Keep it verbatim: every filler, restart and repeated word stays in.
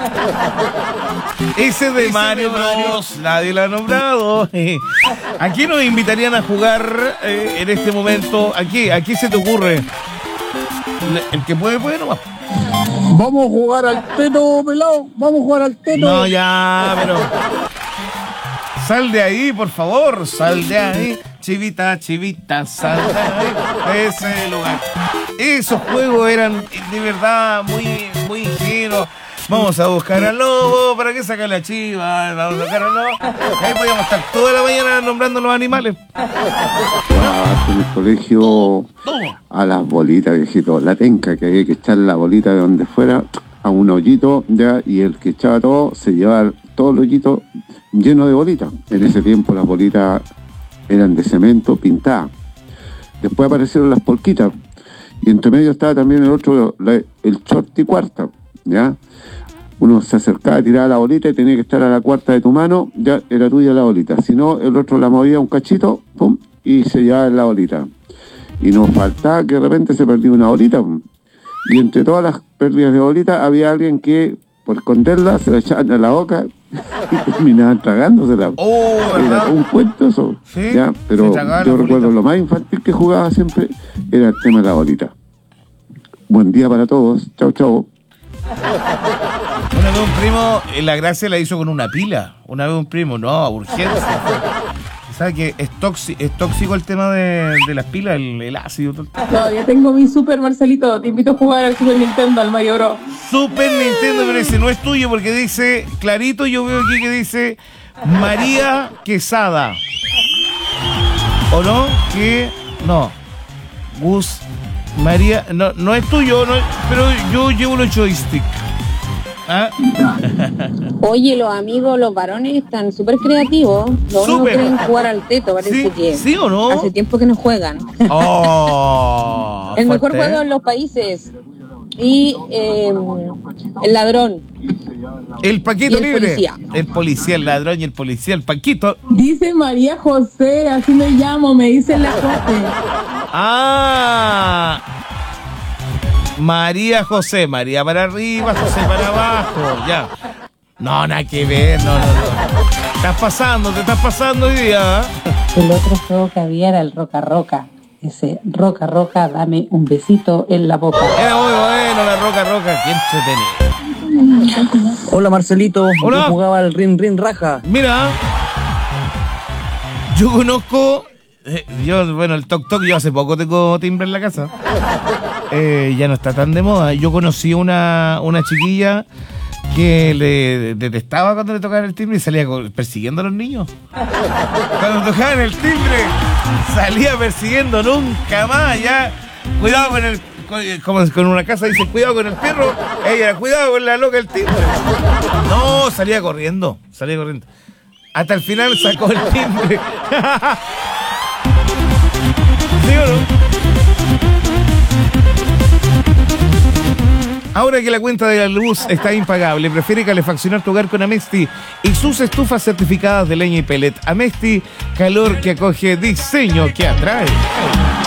Ese de Mario Bros. Nadie lo ha nombrado. ¿A quién nos invitarían a jugar eh, en este momento? ¿A qué? ¿A qué se te ocurre? El que puede, puede nomás. Vamos a jugar al teto, pelado. Vamos a jugar al teto. No, ya, pero... Sal de ahí, por favor. Sal de ahí. Chivita, chivita, sal de ahí. Ese lugar. Esos juegos eran de verdad muy, muy ingenuos. Vamos a buscar al lobo. ¿Para qué sacar la chiva? Vamos a sacar al lobo. Ahí podíamos estar toda la mañana nombrando los animales. Ah, en el colegio a las bolitas, viejito. La tenca, que había que echar la bolita de donde fuera a un hoyito, ya, y el que echaba todo se llevaba todo el hoyito lleno de bolitas. En ese tiempo las bolitas eran de cemento pintadas. Después aparecieron las polquitas. Y entre medio estaba también el otro, la, el short y cuarta, ¿ya? Uno se acercaba, tiraba la bolita y tenía que estar a la cuarta de tu mano, ya era tuya la bolita. Si no, el otro la movía un cachito, pum, y se llevaba la bolita. Y nos faltaba que de repente se perdía una bolita, pum. Y entre todas las pérdidas de bolita había alguien que, por esconderla, se la echaban a la boca y terminaban tragándosela. Oh, era un cuento eso, ¿sí? ¿ya? Pero yo recuerdo lo más infantil que jugaba siempre era el tema de la bolita. Buen día para todos. Chau, chau. Una vez un primo, la gracia la hizo con una pila. Una vez un primo, no, urgencia. ¿Sabes que es tóxico, es tóxico el tema de, de las pilas, el, el ácido? Todavía tengo mi Super, Marcelito. Te invito a jugar al Super Nintendo, al Mario Bros. Super Nintendo, pero ese no es tuyo porque dice, clarito yo veo aquí que dice María Quesada. ¿O no? Que no. Gus María, no, no es tuyo, no, pero yo llevo los joystick. ¿Ah? Oye, los amigos, los varones están súper creativos. Los únicos quieren jugar al teto, parece ¿Sí? que ¿Sí o no? hace tiempo que no juegan. Oh, el mejor fuerte, juego ¿eh? en los países. Y eh, el ladrón. El Paquito el libre. Policía. El policía, el ladrón y el policía, el Paquito. Dice María José, así me llamo, me dicen la José. Ah, María José, María para arriba, José para abajo, ya. No, nada que ver, no, no, no. Estás pasando, te estás pasando hoy día. ¿Eh? El otro juego que había era el Roca Roca. Ese Roca Roca, dame un besito en la boca. Era muy bueno la Roca Roca, qué entretenido. Hola Marcelito, Hola. Yo jugaba al Rin Rin Raja. Mira, yo conozco, eh, yo, bueno, el Toc Toc, yo hace poco tengo timbre en la casa. Eh, ya no está tan de moda. Yo conocí una, una chiquilla que le detestaba cuando le tocaban el timbre y salía persiguiendo a los niños. Cuando tocaban el timbre, salía persiguiendo nunca más. Ya, cuidado con el... Como con una casa dice, cuidado con el perro. Ella, cuidado con la loca del timbre. No, salía corriendo, salía corriendo. Hasta el final sacó el timbre. ¿Sí o no? Ahora que la cuenta de la luz está impagable, prefiere calefaccionar tu hogar con Amesti y sus estufas certificadas de leña y pellet. Amesti, calor que acoge, diseño que atrae.